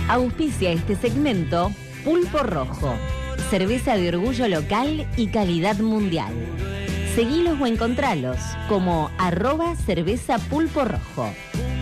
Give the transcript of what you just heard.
Auspicia este segmento Pulpo Rojo, cerveza de orgullo local y calidad mundial. Seguilos o encontralos como @cerveza Pulpo Rojo.